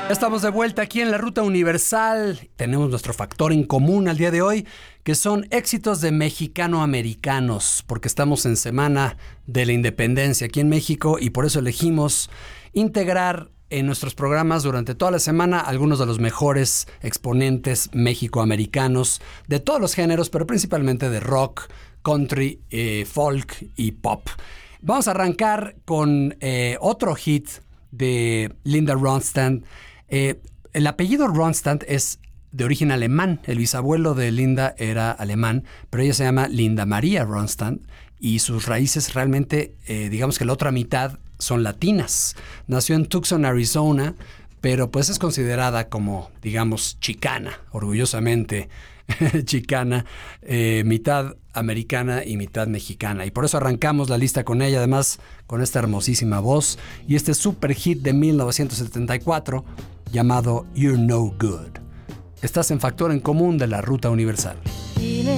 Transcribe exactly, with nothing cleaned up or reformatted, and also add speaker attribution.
Speaker 1: Estamos de vuelta aquí en la Ruta Universal. Tenemos nuestro factor en común al día de hoy, que son éxitos de mexicano-americanos, porque estamos en Semana de la Independencia aquí en México y por eso elegimos integrar en nuestros programas durante toda la semana algunos de los mejores exponentes mexicoamericanos de todos los géneros, pero principalmente de rock, country, eh, folk y pop. Vamos a arrancar con eh, otro hit de Linda Ronstadt. Eh, el apellido Ronstadt es de origen alemán. El bisabuelo de Linda era alemán, pero ella se llama Linda María Ronstadt y sus raíces realmente, eh, digamos que la otra mitad son latinas. Nació en Tucson, Arizona, pero pues es considerada como, digamos, chicana, orgullosamente chicana, eh, mitad americana y mitad mexicana. Y por eso arrancamos la lista con ella, además con esta hermosísima voz y este super hit de mil novecientos setenta y cuatro llamado You're No Good. Estás en Factor en Común de la Ruta Universal.